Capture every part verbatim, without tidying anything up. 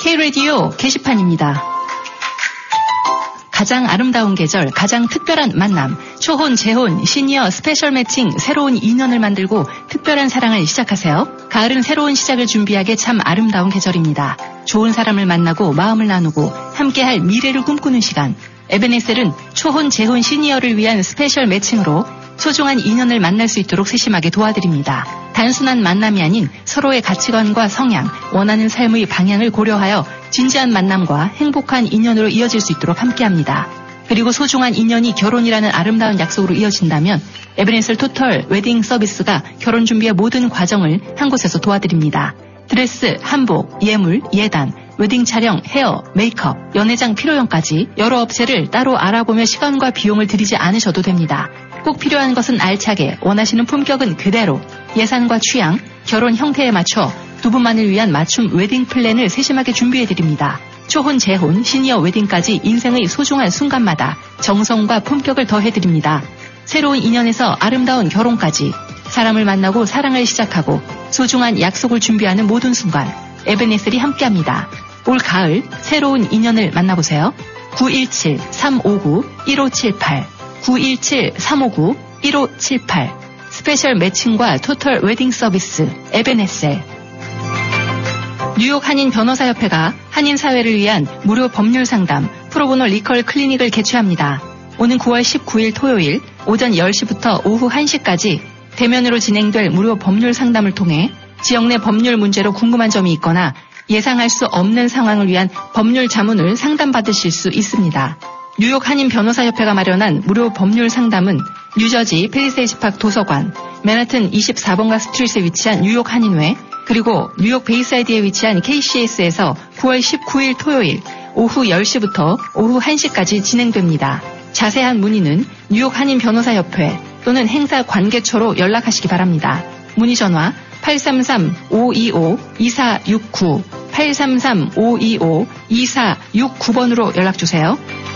K-라디오 게시판입니다. 가장 아름다운 계절, 가장 특별한 만남, 초혼, 재혼, 시니어, 스페셜 매칭, 새로운 인연을 만들고 특별한 사랑을 시작하세요. 가을은 새로운 시작을 준비하기에 참 아름다운 계절입니다. 좋은 사람을 만나고 마음을 나누고 함께할 미래를 꿈꾸는 시간. 에베네셀은 초혼, 재혼, 시니어를 위한 스페셜 매칭으로 소중한 인연을 만날 수 있도록 세심하게 도와드립니다. 단순한 만남이 아닌 서로의 가치관과 성향, 원하는 삶의 방향을 고려하여 진지한 만남과 행복한 인연으로 이어질 수 있도록 함께합니다. 그리고 소중한 인연이 결혼이라는 아름다운 약속으로 이어진다면 에베네셀 토털 웨딩 서비스가 결혼 준비의 모든 과정을 한 곳에서 도와드립니다. 드레스, 한복, 예물, 예단, 웨딩 촬영, 헤어, 메이크업, 연회장 필요형까지 여러 업체를 따로 알아보며 시간과 비용을 들이지 않으셔도 됩니다. 꼭 필요한 것은 알차게, 원하시는 품격은 그대로, 예산과 취향, 결혼 형태에 맞춰 두 분만을 위한 맞춤 웨딩 플랜을 세심하게 준비해드립니다. 초혼, 재혼, 시니어 웨딩까지 인생의 소중한 순간마다 정성과 품격을 더해드립니다. 새로운 인연에서 아름다운 결혼까지 사람을 만나고 사랑을 시작하고 소중한 약속을 준비하는 모든 순간 에베네셀이 함께합니다. 올 가을 새로운 인연을 만나보세요. 구일칠 삼오구 일오칠팔 구일칠 삼오구 일오칠팔 스페셜 매칭과 토털 웨딩 서비스 에베네셀. 뉴욕 한인 변호사협회가 한인 사회를 위한 무료 법률 상담 프로보노 리컬 클리닉을 개최합니다. 오는 구월 십구일 토요일 오전 열 시부터 오후 한 시까지 대면으로 진행될 무료 법률 상담을 통해 지역 내 법률 문제로 궁금한 점이 있거나 예상할 수 없는 상황을 위한 법률 자문을 상담받으실 수 있습니다. 뉴욕 한인 변호사협회가 마련한 무료 법률 상담은 뉴저지 펠리세이지팍 도서관, 맨하튼 이십사 번가 스트릿에 위치한 뉴욕 한인회, 그리고 뉴욕 베이사이드에 위치한 케이씨에스에서 구월 십구일 토요일 오후 열 시부터 오후 한 시까지 진행됩니다. 자세한 문의는 뉴욕 한인 변호사협회 또는 행사 관계처로 연락하시기 바랍니다. 문의 전화 팔삼삼 오이오 이사육구 팔삼삼 오이오 이사육구 번으로 연락주세요.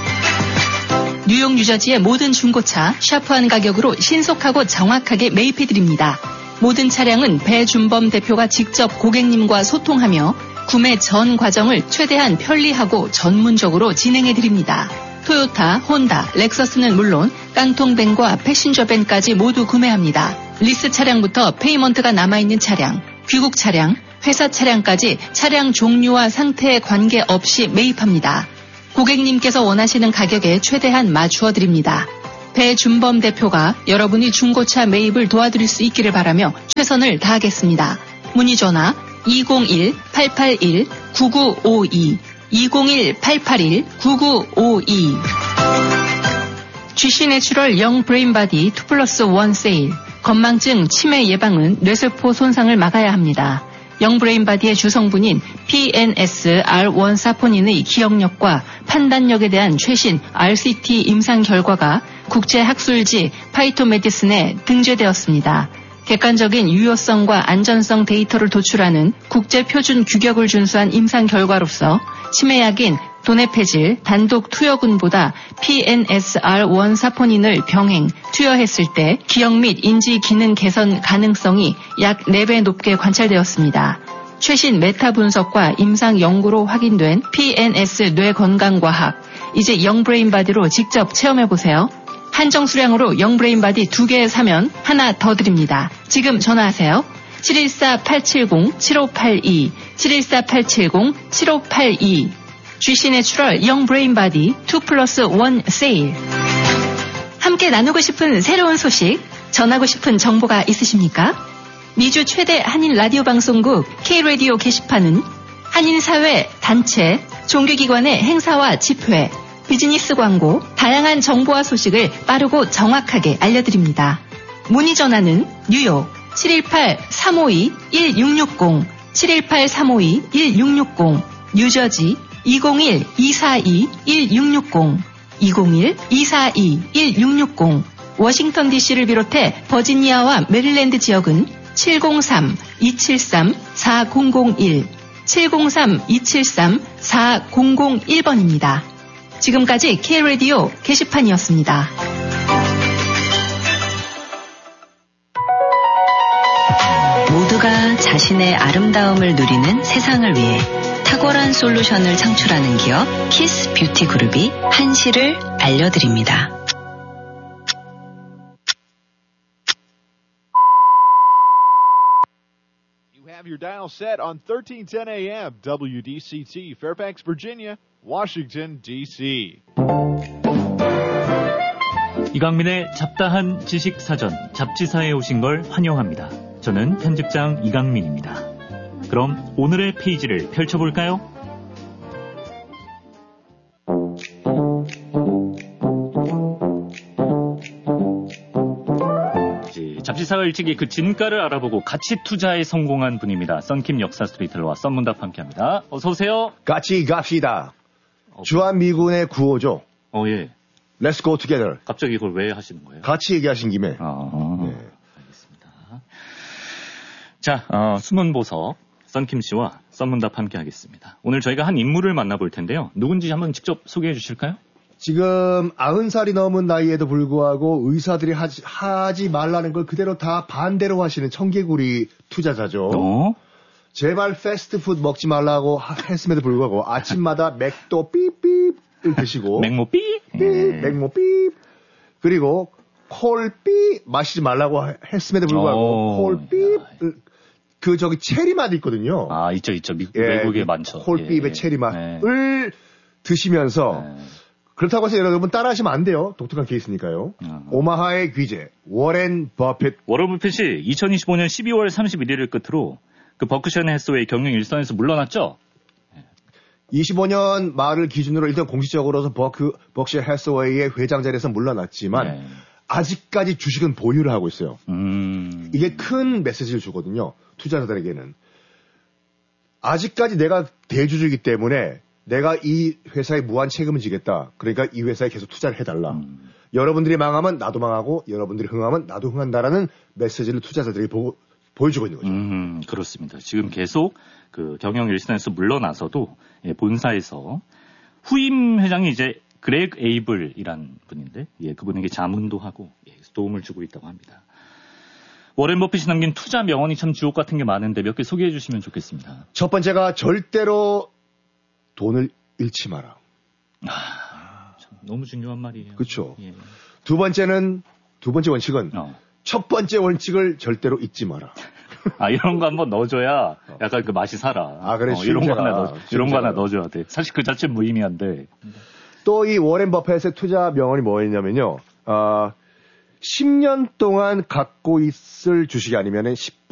뉴욕 뉴저지의 모든 중고차 샤프한 가격으로 신속하고 정확하게 매입해드립니다. 모든 차량은 배준범 대표가 직접 고객님과 소통하며 구매 전 과정을 최대한 편리하고 전문적으로 진행해드립니다. 토요타, 혼다, 렉서스는 물론 깡통밴과 패신저밴까지 모두 구매합니다. 리스 차량부터 페이먼트가 남아있는 차량, 귀국 차량, 회사 차량까지 차량 종류와 상태에 관계없이 매입합니다. 고객님께서 원하시는 가격에 최대한 맞추어 드립니다. 배준범 대표가 여러분이 중고차 매입을 도와드릴 수 있기를 바라며 최선을 다하겠습니다. 문의 전화 이공일 팔팔일 구구오이 이공일 팔팔일 구구오이. 지씨 내추럴 영 브레인바디 투 플러스 원 세일. 건망증, 치매 예방은 뇌세포 손상을 막아야 합니다. 영 브레인바디의 주성분인 피엔에스 알 원 사포닌의 기억력과 판단력에 대한 최신 알씨티 임상 결과가 국제학술지 파이토메디슨에 등재되었습니다. 객관적인 유효성과 안전성 데이터를 도출하는 국제표준 규격을 준수한 임상 결과로서 치매약인 도네페질 단독 투여군보다 피엔에스 알 원 사포닌을 병행, 투여했을 때 기억 및 인지 기능 개선 가능성이 약 네 배 높게 관찰되었습니다. 최신 메타 분석과 임상 연구로 확인된 피엔에스 뇌건강과학. 이제 영브레인바디로 직접 체험해보세요. 한정 수량으로 영브레인바디 두 개 사면 하나 더 드립니다. 지금 전화하세요. 칠일사 팔칠공 칠오팔이 칠일사 팔칠공 칠오팔이. 지씨 내추럴 영 브레인바디 투 플러스 원 세일. 함께 나누고 싶은 새로운 소식, 전하고 싶은 정보가 있으십니까? 미주 최대 한인 라디오 방송국 K-라디오 게시판은 한인사회, 단체, 종교기관의 행사와 집회, 비즈니스 광고, 다양한 정보와 소식을 빠르고 정확하게 알려드립니다. 문의 전화는 뉴욕 칠일팔 삼오이 일육육공 칠일팔 삼오이 일육육공, 뉴저지 이공일 이사이 일육육공 이공일 이사이 일육육공. 워싱턴 디씨를 비롯해 버지니아와 메릴랜드 지역은 칠공삼 이칠삼 사공공일 칠공삼 이칠삼 사공공일 번입니다. 지금까지 K-라디오 게시판이었습니다. 모두가 자신의 아름다움을 누리는 세상을 위해 탁월한 솔루션을 창출하는 기업 키스 뷰티 그룹이 한시를 알려드립니다. You have your dial set on thirteen ten A M W D C T, Fairfax, Virginia, Washington, D C. 이강민의 잡다한 지식사전, 잡지사에 오신 걸 환영합니다. 저는 편집장 이강민입니다. 그럼 오늘의 페이지를 펼쳐볼까요? 잡지사가 일찍이 그 진가를 알아보고 가치 투자에 성공한 분입니다. 썬킴 역사 스토리텔러와 썬문답 함께합니다. 어서 오세요. 같이 갑시다. 어, 주한미군의 구호죠. 어, 예. Let's go together. 갑자기 이걸 왜 하시는 거예요? 같이 얘기하신 김에. 아, 네. 알겠습니다. 자, 어, 숨은 보석 썬킴 씨와 썬문답 함께하겠습니다. 오늘 저희가 한 인물을 만나볼 텐데요. 누군지 한번 직접 소개해 주실까요? 지금 아흔 살이 넘은 나이에도 불구하고 의사들이 하지, 하지 말라는 걸 그대로 다 반대로 하시는 청개구리 투자자죠. 어? 제발 패스트푸드 먹지 말라고 했음에도 불구하고 아침마다 맥도 삐삐를 드시고 맥모 삐? 삐, 맥모 삐. 그리고 콜삐 마시지 말라고 했음에도 불구하고 콜삐. 그 저기 체리 맛 있거든요. 아, 있죠, 있죠. 미, 예, 외국에 많죠. 콜삐의 예, 체리 맛을 예. 드시면서 예. 그렇다고 해서 여러분 따라하시면 안 돼요. 독특한 케이스니까요. 어. 오마하의 귀재 워렌 버핏. 워렌 버핏이 이천이십오 년 십이월 삼십일일을 끝으로 그 버크셔 해서웨이 경영 일선에서 물러났죠. 이십오 년 말을 기준으로 일단 공식적으로서 버크 버크셔 해서웨이의 회장 자리에서 물러났지만 네. 아직까지 주식은 보유를 하고 있어요. 음. 이게 큰 메시지를 주거든요. 투자자들에게는. 아직까지 내가 대주주이기 때문에 내가 이 회사에 무한 책임을 지겠다. 그러니까 이 회사에 계속 투자를 해달라. 음. 여러분들이 망하면 나도 망하고 여러분들이 흥하면 나도 흥한다라는 메시지를 투자자들에게 보, 보여주고 있는 거죠. 음, 그렇습니다. 지금 계속 그 경영 일선에서 물러나서도 예, 본사에서 후임 회장이 이제 그레그 에이블이란 분인데 예, 그분에게 자문도 하고 예, 도움을 주고 있다고 합니다. 워렌 버핏이 남긴 투자 명언이 참 주옥 같은 게 많은데 몇 개 소개해 주시면 좋겠습니다. 첫 번째가 절대로 돈을 잃지 마라. 아, 참 너무 중요한 말이에요. 그렇죠. 예. 두 번째는 두 번째 원칙은 어. 첫 번째 원칙을 절대로 잊지 마라. 아, 이런 거 한번 넣어줘야 약간 그 맛이 살아. 아, 그래. 어, 이런 거 하나 넣어, 이런 거 하나 넣어줘야 돼. 사실 그 자체 무의미한데. 또 이 워렌 버핏의 투자 명언이 뭐였냐면요. 아, 십 년 동안 갖고 있을 주식이 아니면은 십